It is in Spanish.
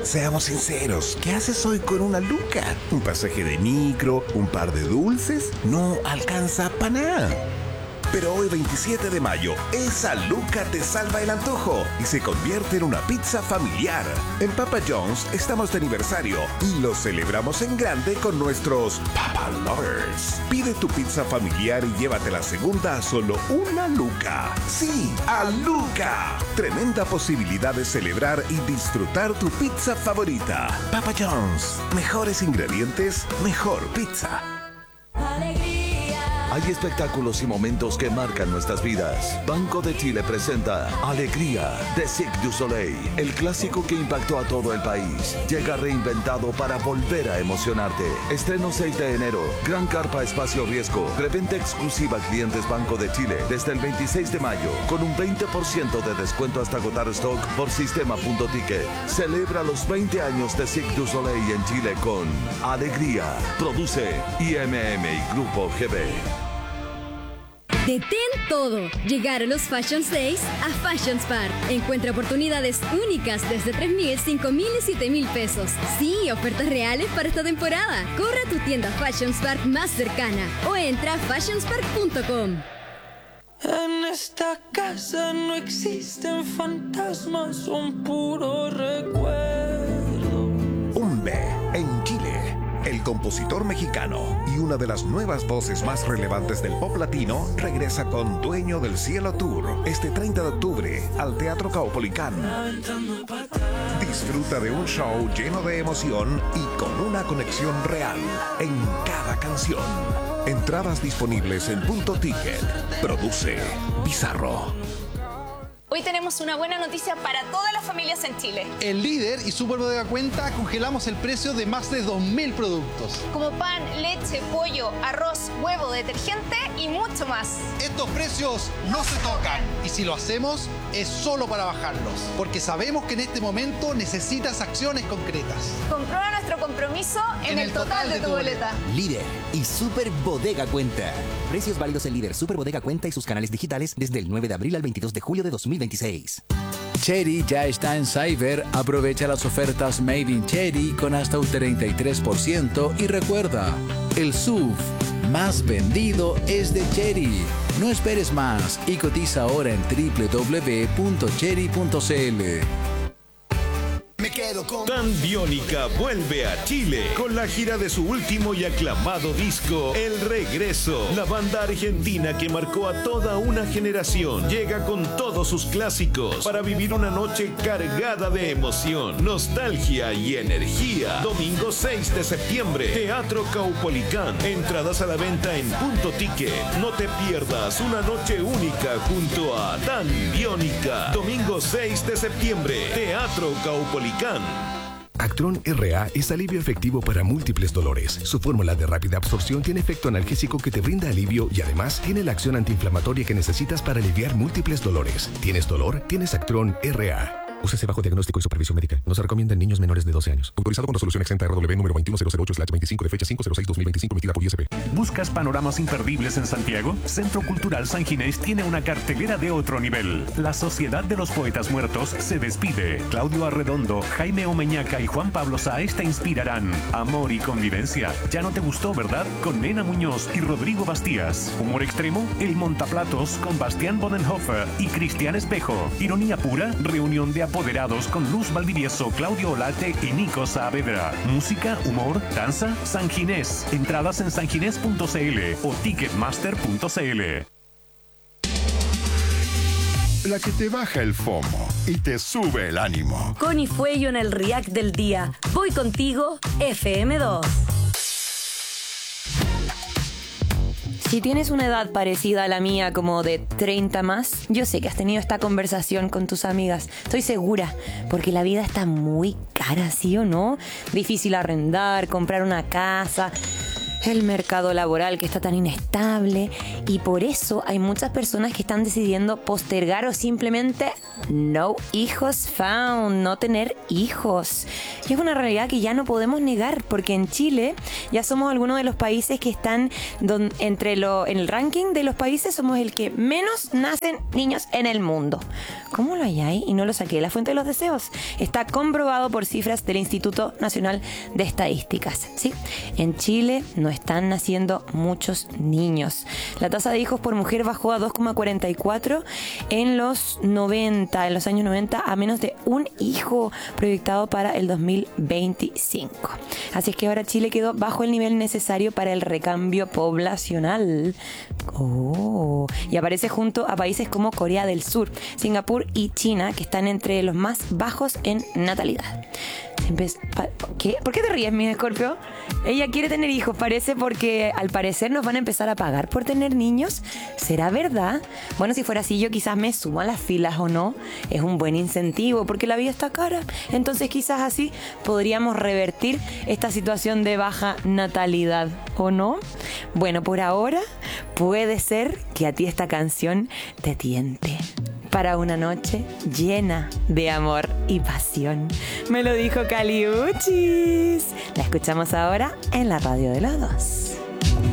Seamos sinceros, ¿qué haces hoy con una luca? ¿Un pasaje de micro? ¿Un par de dulces? No alcanza para nada. Pero hoy 27 de mayo, esa luca te salva el antojo y se convierte en una pizza familiar. En Papa John's estamos de aniversario y lo celebramos en grande con nuestros Papa Lovers. Pide tu pizza familiar y llévate la segunda a solo una luca. ¡Sí, a luca! Tremenda posibilidad de celebrar y disfrutar tu pizza favorita. Papa John's. Mejores ingredientes, mejor pizza. Hay espectáculos y momentos que marcan nuestras vidas. Banco de Chile presenta Alegría de Cirque du Soleil, el clásico que impactó a todo el país. Llega reinventado para volver a emocionarte. Estreno 6 de enero. Gran carpa espacio riesgo. Preventa exclusiva a clientes Banco de Chile desde el 26 de mayo con un 20% de descuento hasta agotar stock por sistema.ticket. Celebra los 20 años de Cirque du Soleil en Chile con Alegría. Produce IMM y Grupo GB. Detén todo. Llegar a los Fashions Days a Fashions Park. Encuentra oportunidades únicas desde 3,000, 5,000 y 7,000 pesos. Sí, ofertas reales para esta temporada. Corre a tu tienda Fashions Park más cercana o entra a fashionspark.com. En esta casa no existen fantasmas, son puro recuerdo. Umbe, en Chile. El compositor mexicano y una de las nuevas voces más relevantes del pop latino regresa con Dueño del Cielo Tour este 30 de octubre al Teatro Caupolicán. Disfruta de un show lleno de emoción y con una conexión real en cada canción. Entradas disponibles en Punto Ticket. Produce Bizarro. Hoy tenemos una buena noticia para todas las familias en Chile. En Líder y Super Bodega Cuenta congelamos el precio de más de 2.000 productos. Como pan, leche, pollo, arroz, huevo, detergente y mucho más. Estos precios no se tocan. Y si lo hacemos, es solo para bajarlos. Porque sabemos que en este momento necesitas acciones concretas. Comprueba nuestro compromiso en el total de tu boleta. Líder y Super Bodega Cuenta. Precios válidos en Líder, Super Bodega Cuenta y sus canales digitales desde el 9 de abril al 22 de julio de 2026. Chery ya está en Cyber. Aprovecha las ofertas Made in Chery con hasta un 33% y recuerda, el SUV más vendido es de Chery. No esperes más y cotiza ahora en www.chery.cl. Me quedo con Tan Biónica vuelve a Chile con la gira de su último y aclamado disco, El Regreso. La banda argentina que marcó a toda una generación llega con todos sus clásicos para vivir una noche cargada de emoción, nostalgia y energía. Domingo 6 de septiembre, Teatro Caupolicán. Entradas a la venta en Punto Ticket. No te pierdas una noche única junto a Tan Biónica. Domingo 6 de septiembre, Teatro Caupolicán. Actron RA es alivio efectivo para múltiples dolores. Su fórmula de rápida absorción tiene efecto analgésico que te brinda alivio y además tiene la acción antiinflamatoria que necesitas para aliviar múltiples dolores. ¿Tienes dolor? Tienes Actron RA. Úsese bajo diagnóstico y supervisión médica. No se recomienda en niños menores de 12 años. Autorizado con resolución exenta RW número 21008/25 de fecha 5/06/2025 emitida por ISP. ¿Buscas panoramas imperdibles en Santiago? Centro Cultural San Ginés tiene una cartelera de otro nivel. La Sociedad de los Poetas Muertos se despide. Claudio Arredondo, Jaime Omeñaca y Juan Pablo Sáez te inspirarán. Amor y convivencia. Ya no te gustó, ¿verdad? Con Nena Muñoz y Rodrigo Bastías. Humor extremo, El Montaplatos con Bastián Bodenhofer y Cristian Espejo. Ironía pura, reunión de apoderados con Luz Valdivieso, Claudio Olate y Nico Saavedra. Música, humor, danza, San Ginés. Entradas en sanginés.cl o ticketmaster.cl. La que te baja el FOMO y te sube el ánimo. Connie Fuello en el React del día. Voy contigo, FM2. Si tienes una edad parecida a la mía, como de 30 más, yo sé que has tenido esta conversación con tus amigas. Estoy segura, porque la vida está muy cara, ¿sí o no? Difícil arrendar, comprar una casa. el mercado laboral que está tan inestable, y por eso hay muchas personas que están decidiendo postergar o simplemente no hijos found, no tener hijos. Y es una realidad que ya no podemos negar, porque en Chile ya somos algunos de los países que están en el ranking de los países, somos el que menos nacen niños en el mundo. ¿Cómo lo hay ahí? Y no lo saqué de la fuente de los deseos. Está comprobado por cifras del Instituto Nacional de Estadísticas, ¿sí? En Chile no están naciendo muchos niños. La tasa de hijos por mujer bajó a 2,44 en los años 90, a menos de un hijo proyectado para el 2025. Así es que ahora Chile quedó bajo el nivel necesario para el recambio poblacional. Y aparece junto a países como Corea del Sur, Singapur y China, que están entre los más bajos en natalidad. ¿Qué? ¿Por qué te ríes, mi Escorpio? Ella quiere tener hijos, parece, porque al parecer nos van a empezar a pagar por tener niños. ¿Será verdad? Bueno, si fuera así, yo quizás me sumo a las filas, ¿o no? Es un buen incentivo porque la vida está cara. Entonces quizás así podríamos revertir esta situación de baja natalidad, ¿o no? Bueno, por ahora puede ser que a ti esta canción te tiente para una noche llena de amor y pasión. Me lo dijo Caliuchis. La escuchamos ahora en la radio de los dos.